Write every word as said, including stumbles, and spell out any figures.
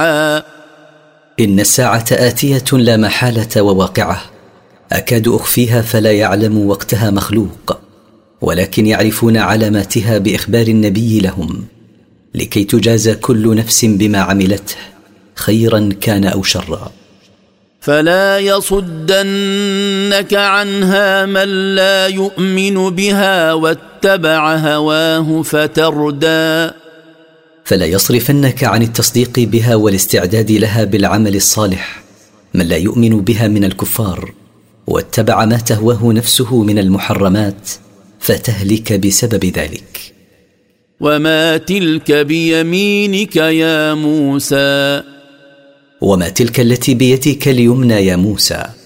إن الساعة آتية لا محالة وواقعة، أكاد أخفيها فلا يعلم وقتها مخلوق، ولكن يعرفون علاماتها بإخبار النبي لهم، لكي تجازى كل نفس بما عملته خيرا كان أو شرا. فلا يصدنك عنها من لا يؤمن بها واتبع هواه فتردى. فلا يصرفنك عن التصديق بها والاستعداد لها بالعمل الصالح من لا يؤمن بها من الكفار واتبع ما تهواه نفسه من المحرمات فتهلك بسبب ذلك. وما تلك بيمينك يا موسى؟ وما تلك التي بيدك اليمنى يا موسى؟